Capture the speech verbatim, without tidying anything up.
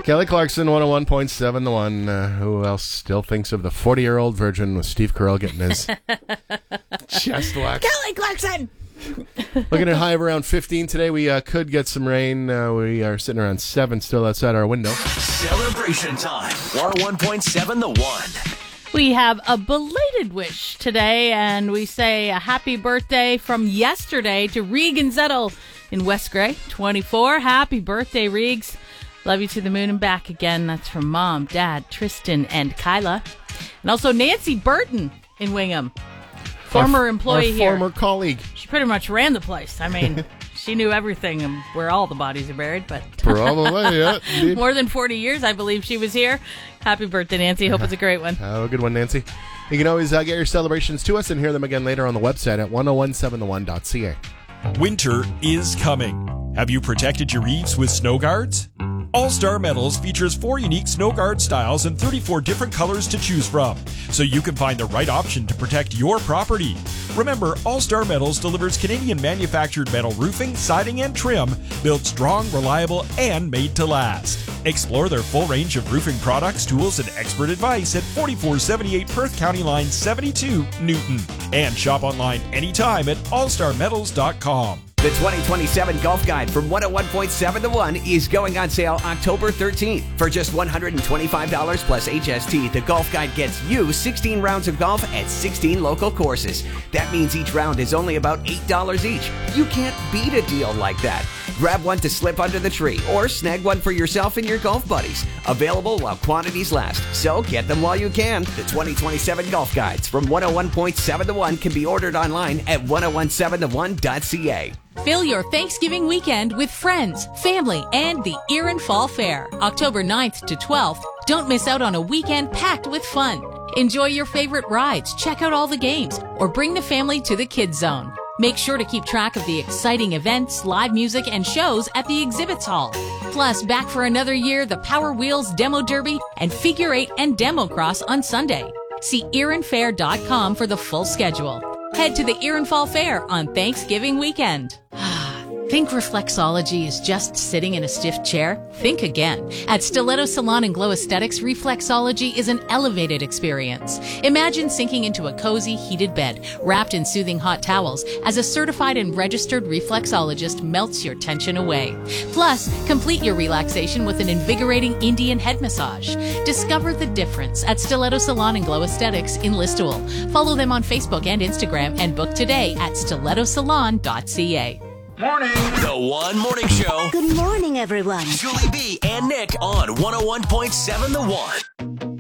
Kelly Clarkson, one oh one point seven, the one. Uh, who else still thinks of the forty-year-old virgin with Steve Carell getting his chest waxed? Kelly Clarkson! Looking at high of around fifteen today. We uh, could get some rain. Uh, we are sitting around seven still outside our window. Celebration time. one oh one point seven, the one. We have a belated wish today, and we say a happy birthday from yesterday to Regan Zettel in West Gray, twenty-four. Happy birthday, Regs. Love you to the moon and back again. That's from Mom, Dad, Tristan, and Kyla. And also Nancy Burton in Wingham. Former our, employee our here. Former colleague. She pretty much ran the place. I mean, she knew everything and where all the bodies are buried. But Probably, yeah. Indeed. More than forty years, I believe she was here. Happy birthday, Nancy. Hope it's a great one. Have a good one, Nancy. You can always uh, get your celebrations to us and hear them again later on the website at ten seventeen the one dot c a. Winter is coming. Have you protected your eaves with snow guards? All-Star Metals features four unique snow guard styles and thirty-four different colors to choose from, so you can find the right option to protect your property. Remember, All-Star Metals delivers Canadian-manufactured metal roofing, siding, and trim, built strong, reliable, and made to last. Explore their full range of roofing products, tools, and expert advice at forty-four seventy-eight Perth County Line seventy-two, Newton. And shop online anytime at all star metals dot com. The twenty twenty-seven Golf Guide from one oh one point seven The One is going on sale October thirteenth. For just one hundred twenty-five dollars plus H S T, the Golf Guide gets you sixteen rounds of golf at sixteen local courses. That means each round is only about eight dollars each. You can't beat a deal like that. Grab one to slip under the tree or snag one for yourself and your golf buddies. Available while quantities last, so get them while you can. The twenty twenty-seven Golf Guides from one oh one point seven The One can be ordered online at ten seventeen the one dot c a. Fill your Thanksgiving weekend with friends, family, and the Erin Fall Fair, October ninth to twelfth. Don't miss out on a weekend packed with fun. Enjoy your favorite rides, check out all the games, or bring the family to the Kids Zone. Make sure to keep track of the exciting events, live music, and shows at the exhibits hall. Plus, back for another year, the Power Wheels Demo Derby and Figure Eight and Demo Cross on Sunday. See erin fair dot com for the full schedule. Head to the Erin Fall Fair on Thanksgiving weekend. Think reflexology is just sitting in a stiff chair? Think again. At Stiletto Salon and Glow Aesthetics, reflexology is an elevated experience. Imagine sinking into a cozy, heated bed, wrapped in soothing hot towels, as a certified and registered reflexologist melts your tension away. Plus, complete your relaxation with an invigorating Indian head massage. Discover the difference at Stiletto Salon and Glow Aesthetics in Listowel. Follow them on Facebook and Instagram and book today at stiletto salon dot c a. Morning. The One Morning Show. Good morning, everyone. Julie B and Nick on one oh one point seven The One.